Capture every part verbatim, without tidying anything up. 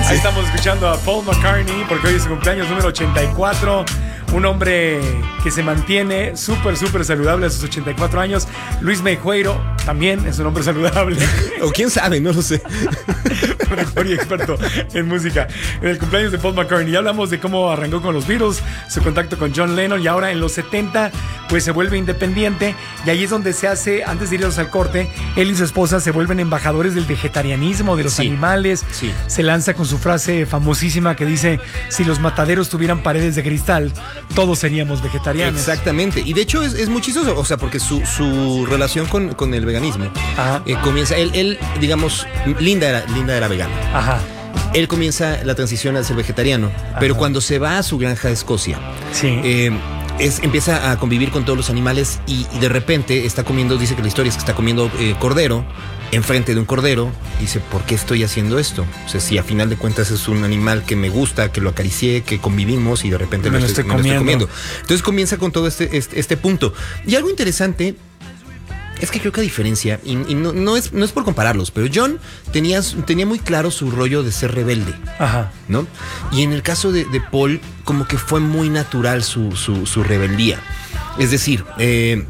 Ahí estamos escuchando a Paul McCartney porque hoy es su cumpleaños número ochenta y cuatro. Un hombre que se mantiene súper, súper saludable a sus ochenta y cuatro años. Luis Meijueiro también es un hombre saludable. O quién sabe, no lo sé. Mejor y experto en música. En el cumpleaños de Paul McCartney. Ya hablamos de cómo arrancó con los Beatles, su contacto con John Lennon, y ahora en los setenta pues se vuelve independiente, y ahí es donde se hace, antes de irnos al corte, él y su esposa se vuelven embajadores del vegetarianismo, de los sí, animales. Sí. Se lanza con su frase famosísima que dice: si los mataderos tuvieran paredes de cristal, todos seríamos vegetarianos. Exactamente, y de hecho es, es muy chistoso, o sea, porque su, su relación con, con el veganismo eh, comienza, él, él, digamos, Linda era, Linda era vegana. Ajá. Él comienza la transición a ser vegetariano, Ajá. pero cuando se va a su granja de Escocia, sí. eh, es, empieza a convivir con todos los animales y, y de repente está comiendo, dice que la historia es que está comiendo eh, cordero, enfrente de un cordero, y dice: ¿por qué estoy haciendo esto? O sea, si a final de cuentas es un animal que me gusta, que lo acaricié, que convivimos, y de repente me, me, lo, estoy, estoy me lo estoy comiendo. Entonces comienza con todo este, este, este punto. Y algo interesante es que creo que a diferencia, y, y no, no, es, no es por compararlos, pero John tenía, tenía muy claro su rollo de ser rebelde. Ajá. ¿No? Y en el caso de, de Paul, como que fue muy natural su, su, su rebeldía. Es decir, eh,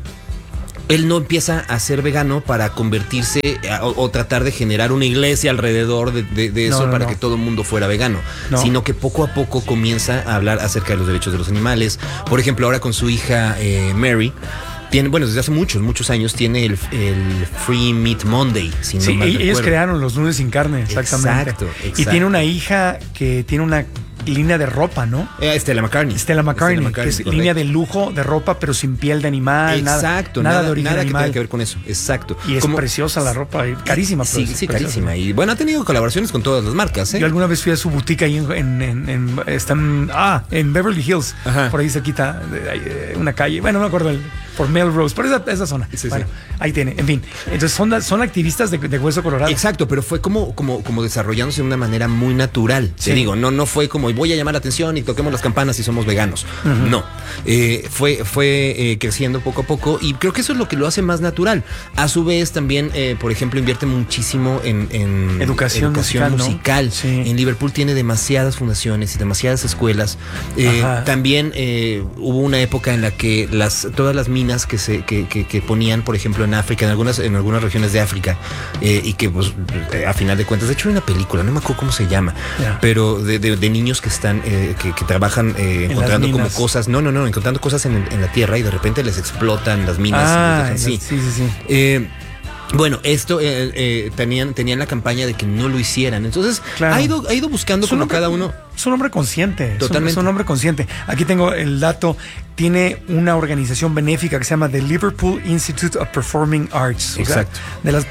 él no empieza a ser vegano para convertirse a, o, o tratar de generar una iglesia alrededor de, de, de eso no, no, para no. que todo el mundo fuera vegano, no. sino que poco a poco comienza a hablar acerca de los derechos de los animales. Por ejemplo, ahora con su hija eh, Mary, tiene, bueno, desde hace muchos, muchos años tiene el, el Free Meat Monday. Si no sí, mal ellos recuerdo. crearon los lunes sin carne, exactamente. Exacto, exacto. Y tiene una hija que tiene una línea de ropa, ¿no? Eh, Stella McCartney. Stella McCartney, Stella McCartney, que es correcto. línea de lujo de ropa, pero sin piel de animal. Exacto, nada, nada, nada de origen nada animal. que tenga que ver con eso, exacto. Y es Como, preciosa la ropa, carísima. Sí, pues, sí, preciosa. carísima. Y bueno, ha tenido colaboraciones con todas las marcas, ¿eh? Yo alguna vez fui a su boutique ahí en, en, en, en, están, ah, en Beverly Hills, Ajá. por ahí cerquita, de, de una calle, bueno, no me acuerdo, el, por Melrose, por esa, esa zona. Sí, bueno, sí. Ahí tiene, en fin. Entonces son, son activistas de, de hueso colorado. Exacto, pero fue como, como, como desarrollándose de una manera muy natural. Sí. Te digo, no, no fue como voy a llamar la atención y toquemos las campanas y somos veganos. Uh-huh. No. Eh, fue fue eh, creciendo poco a poco, y creo que eso es lo que lo hace más natural. A su vez, también, eh, por ejemplo, invierte muchísimo en, en educación, educación musical. musical. ¿No? Sí. En Liverpool tiene demasiadas fundaciones y demasiadas escuelas. Eh, también eh, hubo una época en la que las todas las minas que se que, que, que ponían, por ejemplo, en África, en algunas en algunas regiones de África, eh, y que pues a final de cuentas, de hecho hay una película, no me acuerdo cómo se llama, yeah. pero de, de, de niños que están eh, que, que trabajan eh, encontrando como cosas, no, no, no, encontrando cosas en, en la tierra, y de repente les explotan las minas. Ah, y les dejan, sí, sí, sí. sí. Eh, Bueno, esto eh, eh, tenían, tenían la campaña de que no lo hicieran. Entonces, claro. ha, ido, ha ido buscando como hombre, cada uno. Es un hombre consciente. Totalmente. Es un, es un hombre consciente. Aquí tengo el dato. Tiene una organización benéfica que se llama The Liverpool Institute of Performing Arts. Exacto. O sea, de las,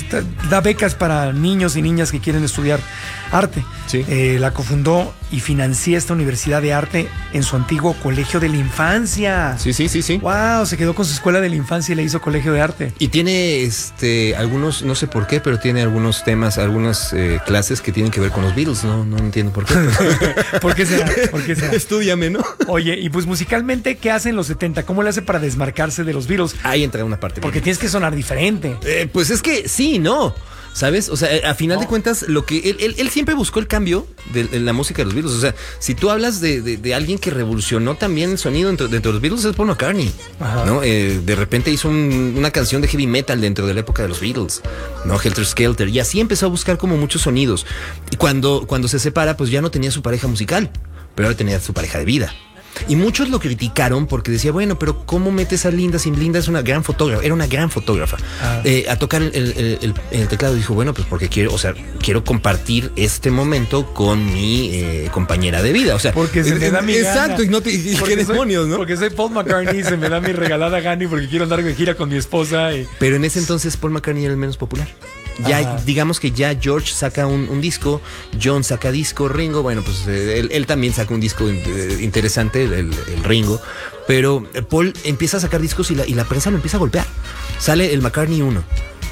da becas para niños y niñas que quieren estudiar arte. Sí. Eh, la cofundó y financia esta universidad de arte en su antiguo colegio de la infancia. Sí, sí, sí, sí. Wow, se quedó con su escuela de la infancia y le hizo colegio de arte. Y tiene este algunos, no sé por qué, pero tiene algunos temas, algunas eh, clases que tienen que ver con los Beatles. No, no entiendo por qué. ¿Por qué será? ¿Por qué será? Estúdiame, ¿no? Oye, y pues musicalmente, ¿qué hace en los setenta? ¿Cómo le hace para desmarcarse de los Beatles? Ahí entra una parte. Porque bien. Tienes que sonar diferente. Eh, pues es que sí, no. ¿Sabes? O sea, a final no. de cuentas, lo que él, él, él siempre buscó el cambio de, de la música de los Beatles. O sea, si tú hablas de, de, de alguien que revolucionó también el sonido dentro, dentro de los Beatles, es Paul McCartney. Ajá. ¿No? Eh, de repente hizo un, una canción de heavy metal dentro de la época de los Beatles, ¿no? Helter Skelter. Y así empezó a buscar como muchos sonidos. Y cuando, cuando se separa, pues ya no tenía su pareja musical, pero ahora tenía su pareja de vida. Y muchos lo criticaron porque decía, bueno, pero ¿cómo metes a Linda? Sin Linda es una gran fotógrafa, era una gran fotógrafa. Ah. Eh, a tocar el, el, el, el teclado. Dijo, bueno, pues porque quiero, o sea, quiero compartir este momento con mi eh, compañera de vida. O sea, porque se eh, me da mi exacto, gana. y no te, y qué demonios, ¿no? Porque soy Paul McCartney y se me da mi regalada gana y porque quiero andar de gira con mi esposa. Y... Pero en ese entonces Paul McCartney era el menos popular. Ya, Ajá. digamos que ya George saca un, un disco, John saca disco, Ringo, bueno, pues eh, él, él también saca un disco eh, interesante, el, el Ringo, pero Paul empieza a sacar discos y la, y la prensa lo empieza a golpear. Sale el McCartney uno,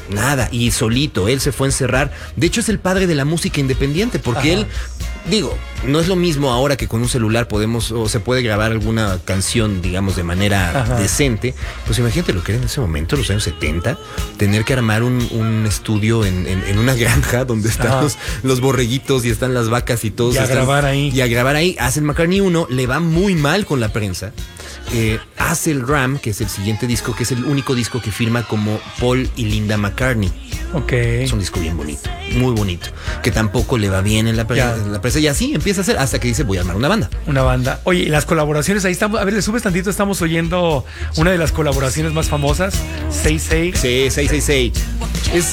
nada, y solito, él se fue a encerrar. De hecho, es el padre de la música independiente, porque Ajá. él, digo, no es lo mismo ahora que con un celular podemos, o se puede grabar alguna canción, digamos, de manera Ajá. decente. Pues imagínate lo que era en ese momento, los años setenta, tener que armar un, un estudio en, en, en una granja donde están los, los borreguitos y están las vacas y todos. Y a están, grabar ahí. Y a grabar ahí. Hace el McCartney uno, le va muy mal con la prensa. Eh, hace el Ram, que es el siguiente disco, que es el único disco que firma como Paul y Linda McCartney. Ok. Es un disco bien bonito, muy bonito, que tampoco le va bien en la, pre- en la prensa. Y así empieza a hacer hasta que dice, voy a armar una banda. Una banda. Oye, y las colaboraciones, ahí estamos, a ver, le subes tantito, estamos oyendo una de las colaboraciones más famosas, seis seis. Sí, seis seis seis. Es